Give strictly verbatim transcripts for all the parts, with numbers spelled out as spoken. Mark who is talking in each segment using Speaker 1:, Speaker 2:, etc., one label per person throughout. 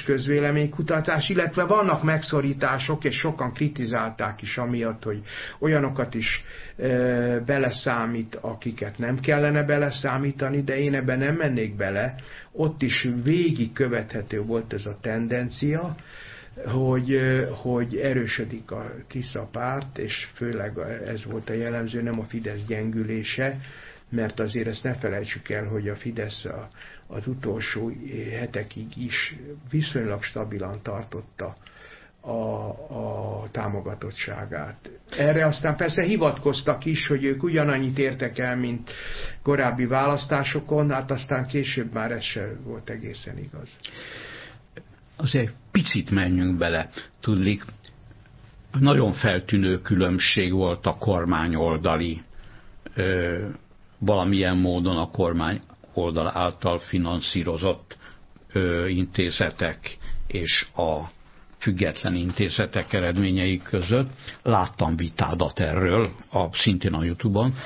Speaker 1: közvéleménykutatás, illetve vannak megszorítások, és sokan kritizálták is amiatt, hogy olyanokat is e, beleszámít, akiket nem kellene beleszámítani, de én ebben nem mennék bele. Ott is végig követhető volt ez a tendencia, hogy, hogy erősödik a Tisza párt, és főleg ez volt a jellemző, nem a Fidesz gyengülése, mert azért ezt ne felejtsük el, hogy a Fidesz a, az utolsó hetekig is viszonylag stabilan tartotta a, a támogatottságát. Erre aztán persze hivatkoztak is, hogy ők ugyanannyit értek el, mint korábbi választásokon, hát aztán később már ez sem volt egészen igaz.
Speaker 2: Azért picit menjünk bele, tudlik, nagyon feltűnő különbség volt a kormányoldali, ö, valamilyen módon a kormány oldal által finanszírozott ö, intézetek és a független intézetek eredményei között. Láttam vitádat erről, a, szintén a YouTube-on.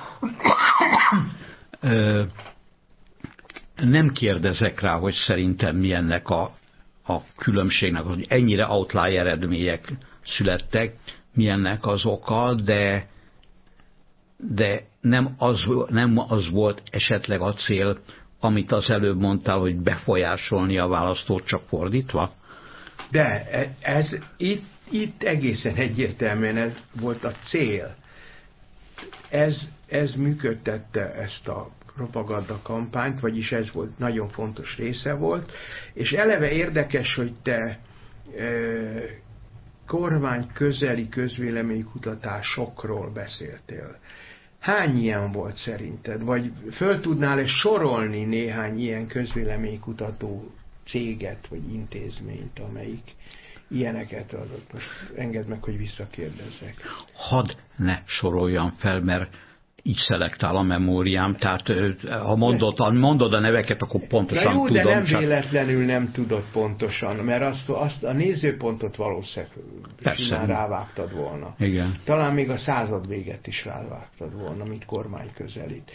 Speaker 2: Ö, nem kérdezek rá, hogy szerintem mi ennek a a különbségnek, hogy ennyire outlier eredmények születtek, milyennek az oka, de, de nem, az, nem az volt esetleg a cél, amit az előbb mondtál, hogy befolyásolni a választót, csak fordítva?
Speaker 1: De ez itt, itt egészen egyértelműen ez volt a cél. Ez, ez működtette ezt a propaganda kampányt, vagyis ez volt, nagyon fontos része volt, és eleve érdekes, hogy te e, kormány közeli közvéleménykutatásokról beszéltél. Hány ilyen volt szerinted? Vagy föl tudnál-e sorolni néhány ilyen közvéleménykutató céget, vagy intézményt, amelyik ilyeneket adott? Most engedd meg, hogy visszakérdezzek.
Speaker 2: Hadd ne soroljam fel, mert így szelektál a memóriám, tehát ha mondod, ha mondod a neveket, akkor pontosan
Speaker 1: Na jó,
Speaker 2: tudom.
Speaker 1: De nem
Speaker 2: csak...
Speaker 1: véletlenül nem tudod pontosan, mert azt, azt a nézőpontot valószínűleg simán rávágtad volna.
Speaker 2: Igen.
Speaker 1: Talán még a század véget is rávágtad volna, mint kormány közelít.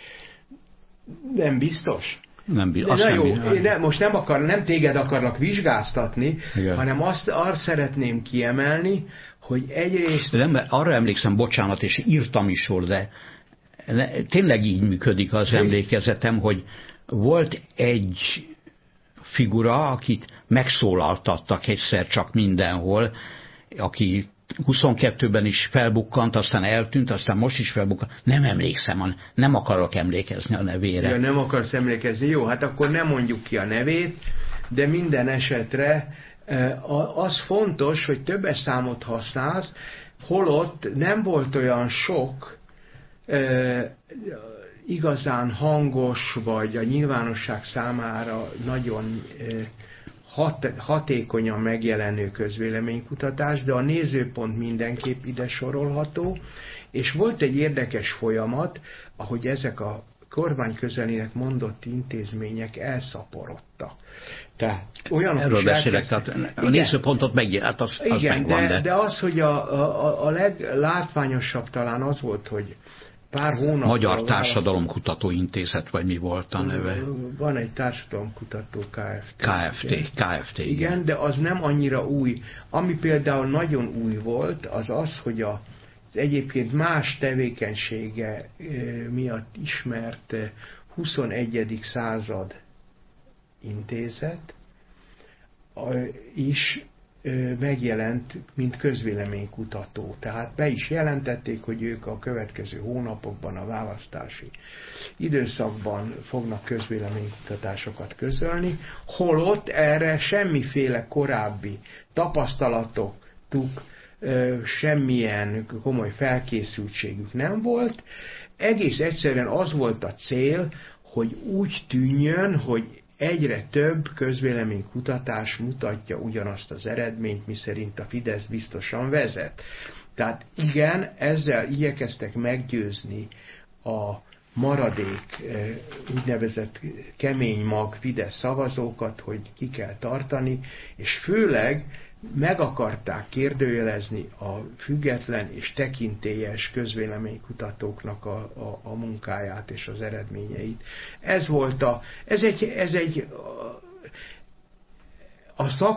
Speaker 1: Nem biztos?
Speaker 2: Nem biztos.
Speaker 1: De na jó, én nem, most nem, akar, nem téged akarlak vizsgáztatni, igen, hanem azt, azt szeretném kiemelni, hogy egyrészt...
Speaker 2: De nem, arra emlékszem, bocsánat, és írtam is sor, de tényleg így működik az emlékezetem, hogy volt egy figura, akit megszólaltattak egyszer csak mindenhol, aki huszonkettőben is felbukkant, aztán eltűnt, aztán most is felbukkant. Nem emlékszem, nem akarok emlékezni a nevére.
Speaker 1: Ja, nem akarsz emlékezni? Jó, hát akkor nem mondjuk ki a nevét, de minden esetre az fontos, hogy többes számot használsz, holott nem volt olyan sok E, igazán hangos, vagy a nyilvánosság számára nagyon e, hat, hatékonyan megjelenő közvéleménykutatás, de a nézőpont mindenképp ide sorolható, és volt egy érdekes folyamat, ahogy ezek a kormány közelének mondott intézmények elszaporodtak. Tehát olyanok
Speaker 2: Erről
Speaker 1: is
Speaker 2: beszélek,
Speaker 1: elkezd...
Speaker 2: tehát a nézőpontot megjelent, hát az, az
Speaker 1: igen,
Speaker 2: megvan,
Speaker 1: de,
Speaker 2: de...
Speaker 1: de az, hogy a, a, a leglátványosabb talán az volt, hogy pár hónap...
Speaker 2: Magyar Társadalomkutató Intézet, vagy mi volt a neve?
Speaker 1: Van egy társadalomkutató Kft.
Speaker 2: Kft. Kft. Igen.
Speaker 1: igen, de az nem annyira új. Ami például nagyon új volt, az az, hogy a, az egyébként más tevékenysége miatt ismert huszonegyedik század intézet is megjelent, mint közvéleménykutató. Tehát be is jelentették, hogy ők a következő hónapokban, a választási időszakban fognak közvéleménykutatásokat közölni, holott erre semmiféle korábbi tapasztalatuk, semmilyen komoly felkészültségük nem volt. Egész egyszerűen az volt a cél, hogy úgy tűnjön, hogy egyre több közvéleménykutatás mutatja ugyanazt az eredményt, miszerint a Fidesz biztosan vezet. Tehát igen, ezzel igyekeztek meggyőzni a maradék úgynevezett kemény mag Fidesz szavazókat, hogy ki kell tartani, és főleg meg akarták kérdőjelezni a független és tekintélyes közvéleménykutatóknak a, a, a munkáját és az eredményeit. Ez volt a, ez egy, ez egy a, a szak